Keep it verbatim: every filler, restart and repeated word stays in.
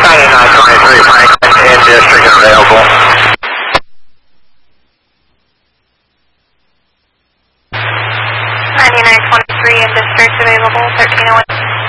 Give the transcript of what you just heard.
ninety-nine twenty-three Franklin in district available. ninety-nine twenty-three in district available, thirteen oh one.